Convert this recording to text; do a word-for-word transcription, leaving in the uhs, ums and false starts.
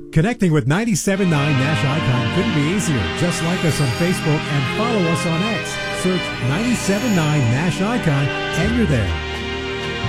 Connecting with ninety-seven point nine Nash Icon couldn't be easier. Just like us on Facebook and follow us on X. Search ninety-seven point nine Nash Icon and you're there.